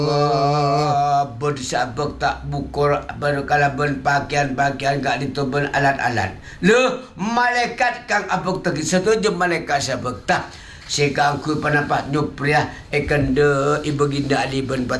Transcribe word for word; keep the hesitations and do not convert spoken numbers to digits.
Uh, bersabak tak bukur berkalaban pakaian-pakaian gak dituban alat-alat. Lu malaikat kang abuk tegi setuju malaikat sabak tak. Sekangku panapak nyupriah ekende ibu ginda aliban